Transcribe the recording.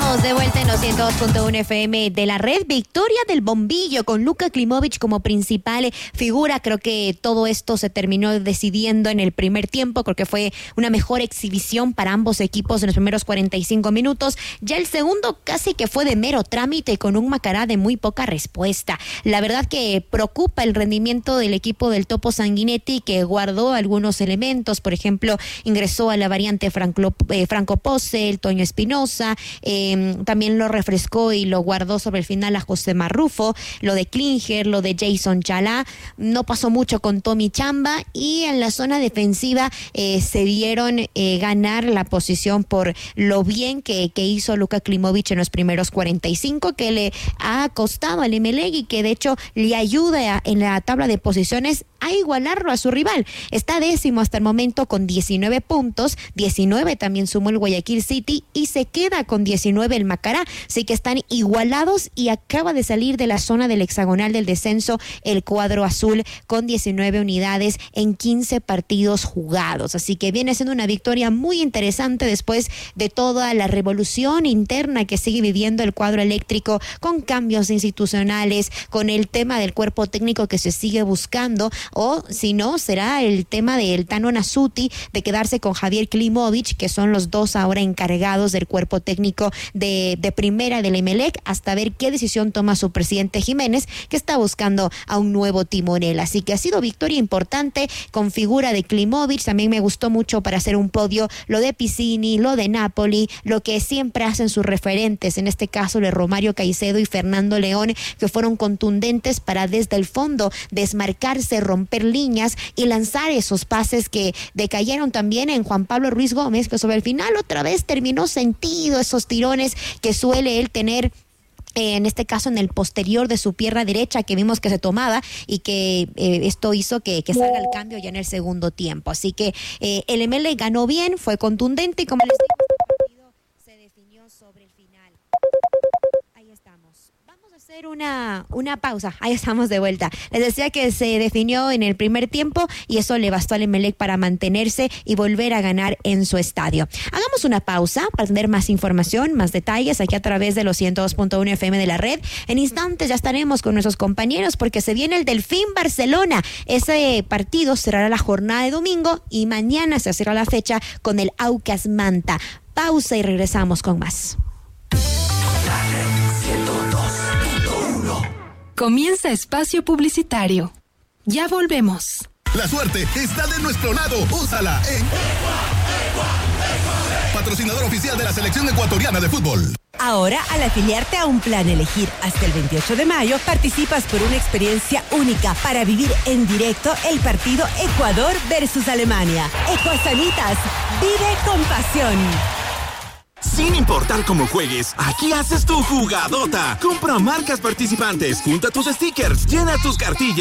Estamos de vuelta en los 102.1 FM de la red. Victoria del Bombillo con Luka Klimović como principal figura. Creo que todo esto se terminó decidiendo en el primer tiempo. Creo que fue una mejor exhibición para ambos equipos en los primeros 45 minutos. Ya el segundo casi que fue de mero trámite con un Macará de muy poca respuesta. La verdad que preocupa el rendimiento del equipo del Topo Sanguinetti, que guardó algunos elementos. Por ejemplo, ingresó a la variante Franco Pose, el Toño Espinosa. También lo refrescó y lo guardó sobre el final a José Marrufo. Lo de Klinger, lo de Jason Chalá. No pasó mucho con Tommy Chamba, y en la zona defensiva se vieron ganar la posición por lo bien que hizo Luka Klimović en los primeros 45, que le ha costado al Emelec y que de hecho le ayuda en la tabla de posiciones a igualarlo a su rival. Está 10º hasta el momento con 19 puntos, 19 también sumó el Guayaquil City y se queda con 19 el Macará, así que están igualados, y acaba de salir de la zona del hexagonal del descenso el cuadro azul con 19 unidades en 15 partidos jugados, así que viene siendo una victoria muy interesante después de toda la revolución interna que sigue viviendo el cuadro eléctrico, con cambios institucionales, con el tema del cuerpo técnico que se sigue buscando, o si no, será el tema del Tano Nasuti de quedarse con Javier Klimović, que son los dos ahora encargados del cuerpo técnico de primera del Emelec, hasta ver qué decisión toma su presidente Jiménez, que está buscando a un nuevo timonel. Así que ha sido victoria importante con figura de Klimović. También me gustó mucho para hacer un podio lo de Piccini, lo de Napoli, lo que siempre hacen sus referentes, en este caso de Romario Caicedo y Fernando León, que fueron contundentes para desde el fondo desmarcarse, romper líneas y lanzar esos pases que decayeron también en Juan Pablo Ruiz Gómez, que sobre el final otra vez terminó sentido esos tirones que suele él tener, en este caso en el posterior de su pierna derecha, que vimos que se tomaba, y que esto hizo que salga el cambio ya en el segundo tiempo. Así que el Emelec ganó bien, fue contundente, y como les digo, este partido se definió sobre el final. Ahí estamos. Vamos a hacer una pausa. Ahí estamos de vuelta. Les decía que se definió en el primer tiempo, y eso le bastó al Emelec para mantenerse y volver a ganar en su estadio. Hagamos una pausa para tener más información, más detalles aquí a través de los 102.1 FM de la red. En instantes ya estaremos con nuestros compañeros, porque se viene el Delfín Barcelona. Ese partido cerrará la jornada de domingo, y mañana se cierra la fecha con el Aucas Manta. Pausa y regresamos con más. Comienza espacio publicitario. Ya volvemos. La suerte está de nuestro lado. Úsala en patrocinador oficial de la selección ecuatoriana de fútbol. Ahora, al afiliarte a un plan Elegir hasta el 28 de mayo, participas por una experiencia única para vivir en directo el partido Ecuador versus Alemania. Ecuasanitas, vive con pasión. Sin importar cómo juegues, aquí haces tu jugadota. Compra marcas participantes, junta tus stickers, llena tus cartillas